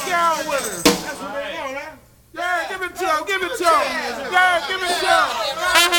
down with her. That's what they want, huh? Yeah, give it to him. Give it to him. Yeah, give it to him.